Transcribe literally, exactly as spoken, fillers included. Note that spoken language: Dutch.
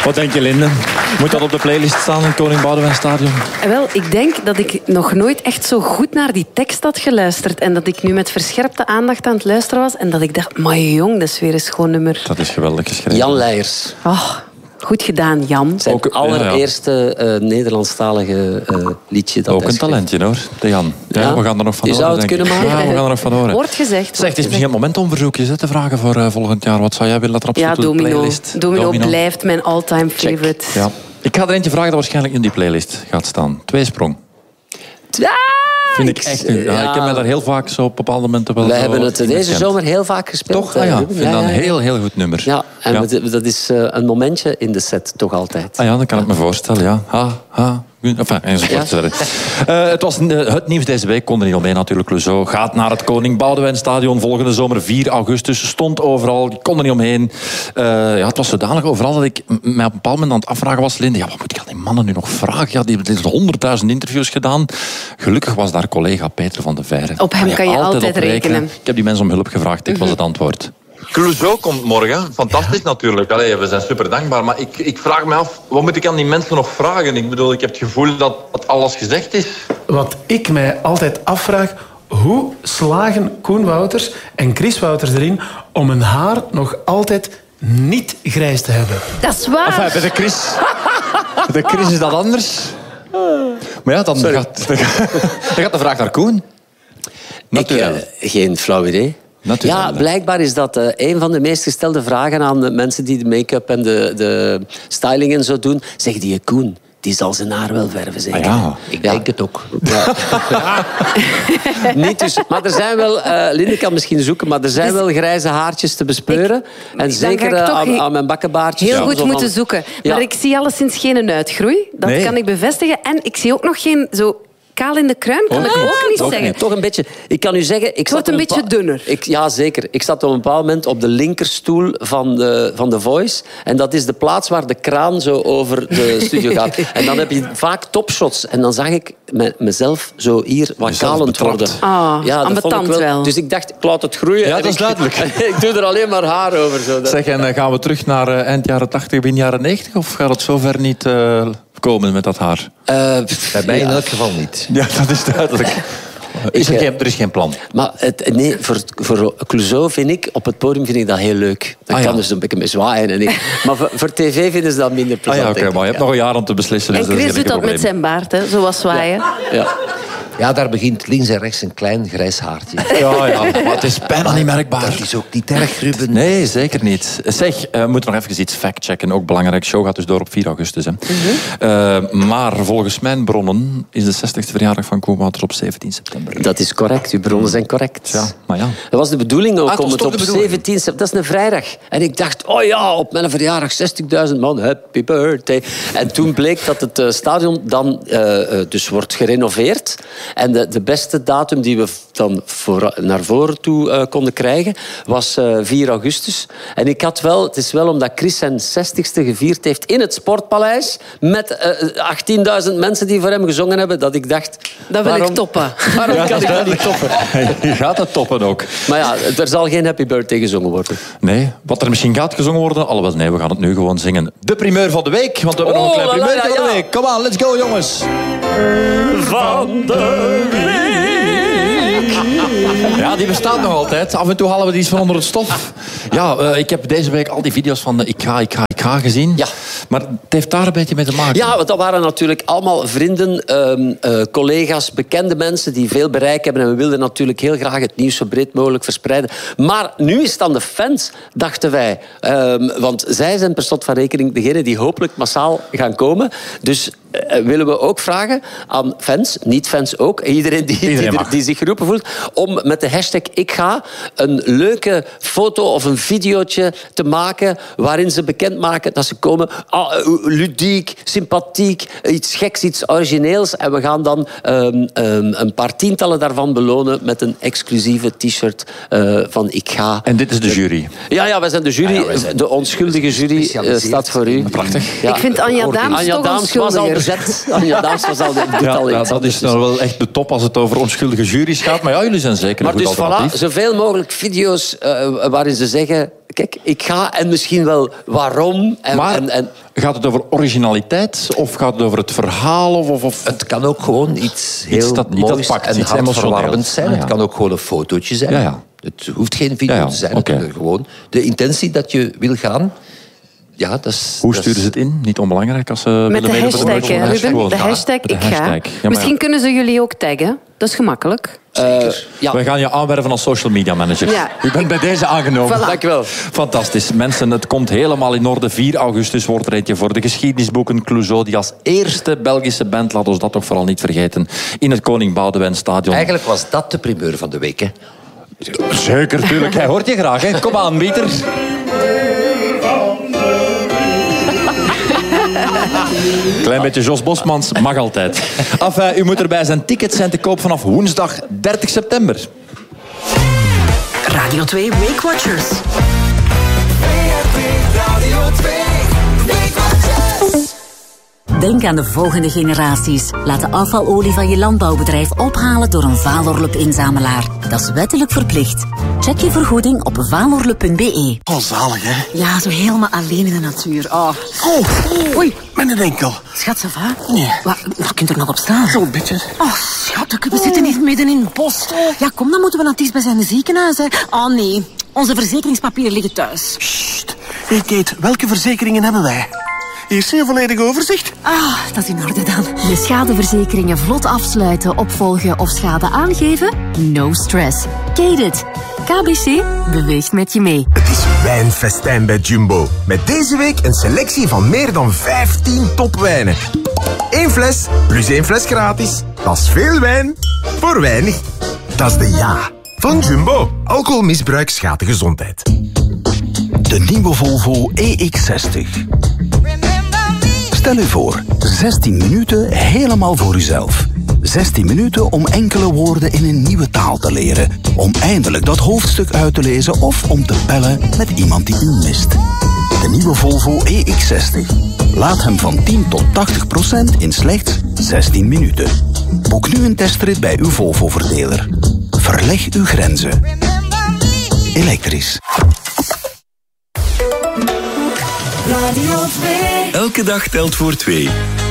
Wat denk je, Linde? Moet dat op de playlist staan in het Koning Boudewijn Stadion? Wel, ik denk dat ik nog nooit echt zo goed naar die tekst had geluisterd. En dat ik nu met verscherpte aandacht aan het luisteren was. En dat ik dacht, maar jong, dat is weer een schoon nummer. Dat is geweldig geschreven. Jan Leijers. Oh, goed gedaan, Jan. Zijn Ook, allereerste ja, ja. Uh, Nederlandstalige uh, liedje. Dat ook een talentje, hoor. De Jan. Ja, ja. We gaan er nog van Je horen. zou het kunnen maken. Ja, we gaan er nog van horen. Wordt gezegd. Zeg, het is misschien het moment om verzoekjes te vragen voor uh, volgend jaar. Wat zou jij willen dat er op ja, de Domino. playlist? Domino. Domino blijft mijn all-time favorite. Ja. Ik ga er eentje vragen dat waarschijnlijk in die playlist gaat staan. Tweesprong. Ja, Vind ik echt. Ja. Ja, ik heb mij daar heel vaak zo op bepaalde momenten wel. Wij zo hebben het deze gekend. zomer heel vaak gespeeld. Toch? Ah, ja. Ik vind ja, dat een heel, heel goed nummer. Ja, en ja. We, dat is uh, een momentje in de set, toch altijd. Ah ja, dat kan ik me voorstellen, ja. Ha, ha. Enfin, enzovoort. Ja. Uh, het was uh, het nieuws deze week. Kon er niet omheen natuurlijk. Clouseau gaat naar het Koning Boudewijn Stadion volgende zomer, vier augustus. Stond overal, ik kon er niet omheen. Uh, ja, het was zodanig overal dat ik mij op een bepaald moment aan het afvragen was. Linde, ja, wat moet ik aan die mannen nu nog vragen? Ja, die hebben honderdduizend interviews gedaan. Gelukkig was daar collega Peter van de Veire. Op hem kan je altijd, altijd rekenen. rekenen. Ik heb die mensen om hulp gevraagd. Dit mm-hmm. was het antwoord. Clouseau komt morgen. Fantastisch ja. natuurlijk. Allee, we zijn super dankbaar. Maar ik, ik vraag me af, wat moet ik aan die mensen nog vragen? Ik bedoel, ik heb het gevoel dat, dat alles gezegd is. Wat ik mij altijd afvraag, hoe slagen Koen Wouters en Chris Wouters erin om een haar nog altijd niet grijs te hebben? Dat is waar. Enfin, bij de Chris, bij de Chris is dat anders. Maar ja, dan gaat, dan gaat de vraag naar Koen. Natuurlijk. Ik, uh, geen flauw idee. Natuurlijk. Ja, blijkbaar is dat uh, een van de meest gestelde vragen aan de mensen die de make-up en de, de styling en zo doen. Zeg die Koen, die zal zijn haar wel verven, zeker? Ah, ja. Ik denk ja. het ook. Ja. Niet dus, maar er zijn wel, uh, Linde kan misschien zoeken, maar er zijn dus, wel grijze haartjes te bespeuren. Ik, en zeker uh, aan, aan mijn bakkenbaardjes. Heel goed ja. moeten zoeken. Maar ja. ik zie alleszins geen uitgroei. Dat nee. kan ik bevestigen. En ik zie ook nog geen zo... kaal in de kruin kan oh, ik ook niet toch zeggen. Niet. Toch een beetje. Ik kan u zeggen... Ik het wordt een, een beetje dunner. Ik, ja, zeker. Ik zat op een bepaald moment op de linkerstoel van de, van de Voice. En dat is de plaats waar de kraan zo over de studio gaat. En dan heb je vaak topshots. En dan zag ik me, mezelf zo hier wat kalend worden. Ah, ja, dat vond ik wel. wel. Dus ik dacht, ik laat het groeien. Ja, dat is ik, duidelijk. ik doe er alleen maar haar over. Zo. Zeg, en uh, gaan we terug naar uh, eind jaren tachtig, begin jaren negentig? Of gaat het zover niet... Uh... komen met dat haar? Uh, Bij mij ja. in elk geval niet. Ja, dat is duidelijk. Is er, geen, er is geen plan. Maar het, nee, voor, voor Clouseau vind ik, op het podium vind ik dat heel leuk. Dan ah, kan ja. dus een beetje mee zwaaien. En ik, maar voor, voor tv vinden ze dat minder plezant. Ah, ja, okay, maar je hebt nog een jaar om te beslissen. En Chris doet dat met zijn baard, hè, zoals zwaaien. Ja. Ja. Ja, daar begint links en rechts een klein grijs haartje. Ja, ja, maar het is bijna niet merkbaar. Dat is ook niet erg, Ruben. Nee, zeker niet. Zeg, we uh, moeten nog even iets factchecken. Ook belangrijk. De show gaat dus door op vier augustus. Hè. Mm-hmm. Uh, maar volgens mijn bronnen is de zestigste verjaardag van Koen Wouters op zeventien september. Dat is correct. Uw bronnen zijn correct. Ja, maar ja. Dat was de bedoeling ook ah, om het op zeventien september... Dat is een vrijdag. En ik dacht, oh ja, op mijn verjaardag zestigduizend man. Happy birthday. En toen bleek dat het uh, stadion dan uh, dus wordt gerenoveerd. En de, de beste De datum die we dan voor, naar voren toe uh, konden krijgen, was uh, vier augustus. En ik had wel, het is wel omdat Chris zijn zestigste gevierd heeft in het Sportpaleis, met uh, achttienduizend mensen die voor hem gezongen hebben, dat ik dacht... Dat wil waarom, ik toppen. Waarom ja, kan ik dat niet toppen? Je gaat het toppen ook. Maar ja, er zal geen Happy Birthday gezongen worden. Nee, wat er misschien gaat gezongen worden, alhoewel nee, we gaan het nu gewoon zingen. De primeur van de week, want we hebben oh, nog een klein primeur ja, ja. van de week. Kom aan, let's go jongens. Van de week. Ja, die bestaat nog altijd. Af en toe halen we die eens van onder het stof. Ja, uh, ik heb deze week al die video's van de Ik ga, ik ga, ik ga gezien. Ja. Maar het heeft daar een beetje mee te maken. Ja, want dat waren natuurlijk allemaal vrienden, um, uh, collega's, bekende mensen die veel bereik hebben. En we wilden natuurlijk heel graag het nieuws zo breed mogelijk verspreiden. Maar nu is het aan de fans, dachten wij. Um, want zij zijn per slot van rekening degene die hopelijk massaal gaan komen. Dus uh, willen we ook vragen aan fans, niet-fans ook, iedereen die, iedereen die, die zich geroepen voelt, om met de hashtag Ik Ga een leuke foto of een videootje te maken waarin ze bekendmaken dat ze komen. Ah, ludiek, sympathiek, iets geks, iets origineels. En we gaan dan um, um, een paar tientallen daarvan belonen met een exclusieve t-shirt uh, van Ik Ga. En dit is de jury? Ja, ja, wij zijn de jury. Ah, ja, zijn de onschuldige jury uh, staat voor u. Prachtig. Ja. Ik vind Anja Daams Anja toch Daams was al bezet. Anja Daams was al dit ja, al ja, dat is nou wel echt de top als het over onschuldige jury's gaat. Maar ja, jullie zijn zeker maar een goed dus alternatief. Voilà, zoveel mogelijk video's uh, waarin ze zeggen... kijk, ik ga en misschien wel waarom. En, maar en, en... gaat het over originaliteit of gaat het over het verhaal? Of, of, of... Het kan ook gewoon iets heel iets dat, moois dat pakt, en iets hartverwarmend zijn. Ah, ja. Het kan ook gewoon een fotootje zijn. Ja, ja. Het hoeft geen video Ja, ja. te zijn. Okay. Het kan gewoon de intentie dat je wil gaan. Ja, dat is, Hoe dat sturen ze is... het in? Niet onbelangrijk als ze Met willen de meedoen. hashtag, hè, Ruben. Gewoon, De ja, hashtag met de ik ga. hashtag. Ja, maar Misschien kunnen ze jullie ook taggen. Dat is gemakkelijk. Uh, ja. We gaan je aanwerven als social media manager. Ja. U bent bij deze aangenomen. Voilà. Dank u wel. Fantastisch. Mensen, het komt helemaal in orde. vier augustus wordt er eentje voor de geschiedenisboeken. Clouseau, die als eerste Belgische band, laat ons dat toch vooral niet vergeten, in het Koning Boudewijn Stadion. Eigenlijk was dat de primeur van de week, hè? Zeker, tuurlijk. Hij hoort je graag, hè. Kom aan, Pieter. Klein beetje Jos Bosmans, mag altijd. Enfin, u moet erbij zijn. Tickets zijn te koop vanaf woensdag dertig september. Radio twee Week Watchers. Denk aan de volgende generaties. Laat de afvalolie van je landbouwbedrijf ophalen door een Valorlup-inzamelaar. Dat is wettelijk verplicht. Check je vergoeding op valorlup punt b e. Oh, zalig, hè? Ja, zo helemaal alleen in de natuur. Oh, Oh, oei. met een enkel. Schat, ça va? Nee. Waar, waar kunt u nog op staan? Zo'n beetje. Oh, schat, we zitten hier midden in het bos. Ja, kom, dan moeten we naar het dichtstbijzijnde ziekenhuis. Hè. Oh, nee. Onze verzekeringspapieren liggen thuis. Sst. Hey, Kate, welke verzekeringen hebben wij? Eerst een volledig overzicht. Ah, dat is in orde dan. Je schadeverzekeringen vlot afsluiten, opvolgen of schade aangeven? No stress. Kate it. K B C beweegt met je mee. Het is wijnfestijn bij Jumbo. Met deze week een selectie van meer dan vijftien topwijnen. Eén fles plus één fles gratis. Dat is veel wijn voor weinig. Dat is de ja van Jumbo. Alcoholmisbruik schaadt de gezondheid. De nieuwe Volvo E X zestig. Stel u voor, zestien minuten helemaal voor uzelf. zestien minuten om enkele woorden in een nieuwe taal te leren. Om eindelijk dat hoofdstuk uit te lezen of om te bellen met iemand die u mist. De nieuwe Volvo E X zestig. Laat hem van tien tot tachtig procent in slechts zestien minuten. Boek nu een testrit bij uw Volvo-verdeler. Verleg uw grenzen. Elektrisch. Radio twee. Elke dag telt voor twee.